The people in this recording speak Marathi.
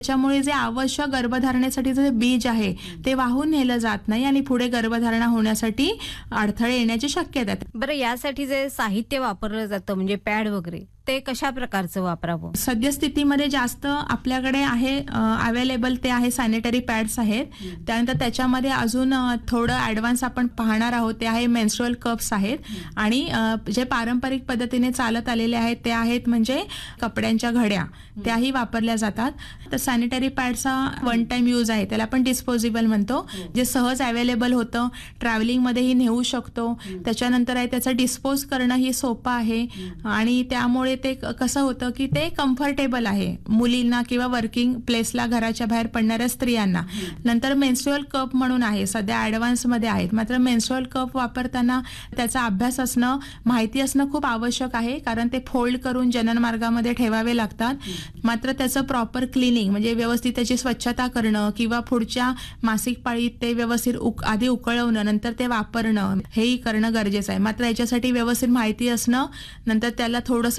त्याच्यामुळे जे आवश्यक गर्भधारणेसाठीचं जे बीज आहे ते वाहून नेलं जात नाही आणि पुढे गर्भधारणा होण्यासाठी अडथळे येण्याची शक्यता आहे. बरं, यासाठी जे साहित्य वापरलं जातं म्हणजे पॅड वगैरे, ते कशा प्रकारचं वापरावं? सद्यस्थितीमध्ये जास्त आपल्याकडे आहे अवेलेबल ते आहे सॅनिटरी पॅड्स आहेत. त्यानंतर त्याच्यामध्ये अजून थोडं ॲडव्हान्स आपण पाहणार आहोत ते आहे मेन्स्ट्रुअल कप्स आहेत. आणि जे पारंपरिक पद्धतीने चालत आलेले आहेत ते आहेत म्हणजे कपड्यांच्या घड्या, त्याही वापरल्या जातात. तर सॅनिटरी पॅडचा वन टाइम यूज आहे, त्याला आपण डिस्पोजेबल म्हणतो, जे सहज अवेलेबल होतं, ट्रॅव्हलिंगमध्येही नेऊ शकतो. त्याच्यानंतर आहे त्याचं डिस्पोज करणं ही सोपं आहे आणि त्यामुळे ते कसं होतं की ते कम्फर्टेबल आहे मुलींना किंवा वर्किंग प्लेसला घराच्या बाहेर पडणाऱ्या स्त्रियांना. नंतर मेन्स्ट्रुअल कप म्हणून आहे, सध्या ॲडव्हान्समध्ये आहेत. मात्र मेन्स्ट्रुअल कप वापरताना त्याचा अभ्यास असणं, माहिती असणं खूप आवश्यक आहे, कारण ते फोल्ड करून जननमार्गामध्ये ठेवावे लागतात. मात्र त्याचं प्रॉपर क्लिनिंग म्हणजे व्यवस्थित त्याची स्वच्छता करणं किंवा पुढच्या मासिक पाळीत ते व्यवस्थित आधी उकळवणं नंतर ते वापरणं हेही करणं गरजेचं आहे. मात्र याच्यासाठी व्यवस्थित माहिती असणं, नंतर त्याला थोडंसं